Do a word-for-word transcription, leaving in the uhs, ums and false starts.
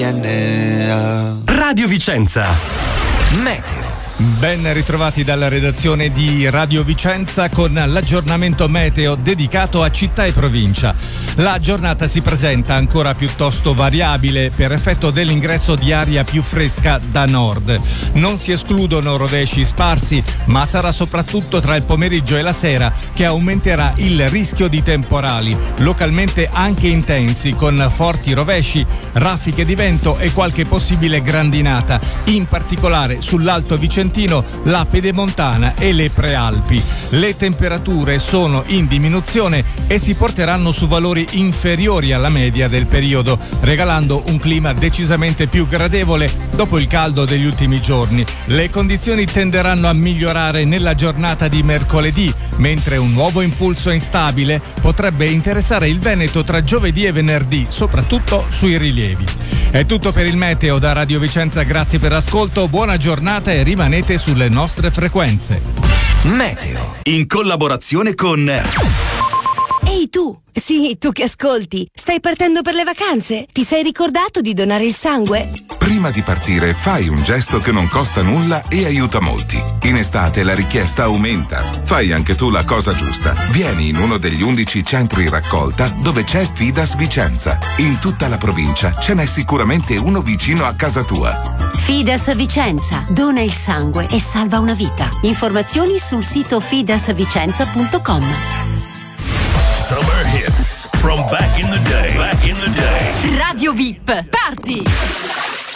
Radio Vicenza. Meteo. Ben ritrovati dalla redazione di Radio Vicenza con l'aggiornamento meteo dedicato a città e provincia. La giornata si presenta ancora piuttosto variabile per effetto dell'ingresso di aria più fresca da nord. Non si escludono rovesci sparsi, ma sarà soprattutto tra il pomeriggio e la sera che aumenterà il rischio di temporali, localmente anche intensi, con forti rovesci, raffiche di vento e qualche possibile grandinata, in particolare sull'Alto Vicentino, la Pedemontana e le Prealpi. Le temperature sono in diminuzione e si porteranno su valori inferiori alla media del periodo, regalando un clima decisamente più gradevole dopo il caldo degli ultimi giorni. Le condizioni tenderanno a migliorare nella giornata di mercoledì, mentre un nuovo impulso instabile potrebbe interessare il Veneto tra giovedì e venerdì, soprattutto sui rilievi. È tutto per il meteo da Radio Vicenza, grazie per l'ascolto, buona giornata e rimanete sulle nostre frequenze. Meteo, in collaborazione con... Ehi tu! Sì, tu che ascolti, stai partendo per le vacanze? Ti sei ricordato di donare il sangue? Prima di partire fai un gesto che non costa nulla e aiuta molti. In estate la richiesta aumenta. Fai anche tu la cosa giusta. Vieni in uno degli undici centri raccolta dove c'è Fidas Vicenza. In tutta la provincia ce n'è sicuramente uno vicino a casa tua. Fidas Vicenza. Dona il sangue e salva una vita. Informazioni sul sito fidas vicenza punto com. Summer hits from back in the day. Back in the day. Radio V I P. Party!